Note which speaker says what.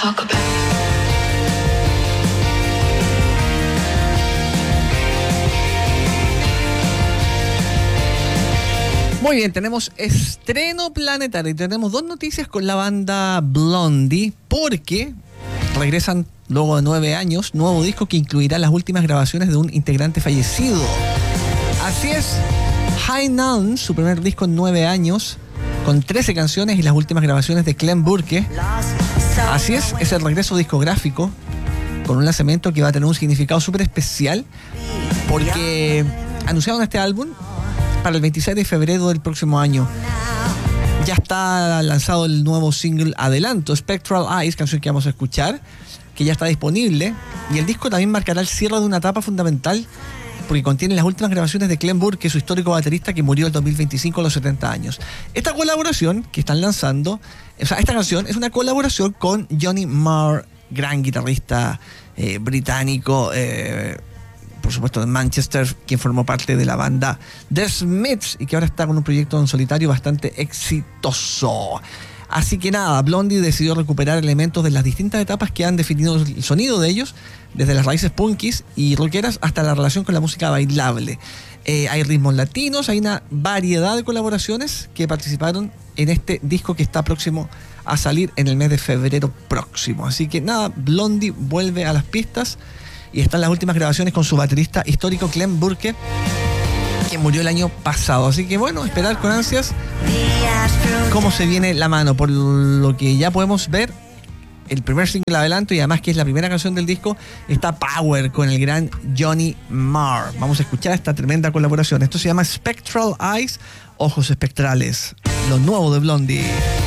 Speaker 1: talk about.
Speaker 2: Muy bien, tenemos estreno planetario y tenemos dos noticias con la banda Blondie, porque regresan luego de 9 años, nuevo disco que incluirá las últimas grabaciones de un integrante fallecido. Así es, High Noon, su primer disco en 9 años, con 13 canciones y las últimas grabaciones de Clem Burke. Así es el regreso discográfico con un lanzamiento que va a tener un significado súper especial, porque anunciaron este álbum para el 26 de febrero del próximo año. Ya está lanzado el nuevo single adelanto, Spectral Eyes, canción que vamos a escuchar, que ya está disponible. Y el disco también marcará el cierre de una etapa fundamental, porque contiene las últimas grabaciones de Clem Burke, su histórico baterista que murió en 2025 a los 70 años. Esta colaboración que están lanzando, esta canción es una colaboración con Johnny Marr, gran guitarrista británico, por supuesto de Manchester, quien formó parte de la banda The Smiths y que ahora está con un proyecto en solitario bastante exitoso. Así que nada, Blondie decidió recuperar elementos de las distintas etapas que han definido el sonido de ellos, desde las raíces punkis y rockeras hasta la relación con la música bailable. Hay ritmos latinos, hay una variedad de colaboraciones que participaron en este disco que está próximo a salir en el mes de febrero próximo. Así que nada, Blondie vuelve a las pistas y están las últimas grabaciones con su baterista histórico Clem Burke, que murió el año pasado. Así que bueno, esperar con ansias cómo se viene la mano. Por lo que ya podemos ver, el primer single adelanto, y además que es la primera canción del disco, está Power con el gran Johnny Marr. Vamos a escuchar esta tremenda colaboración. Esto se llama Spectral Eyes, ojos espectrales, lo nuevo de Blondie.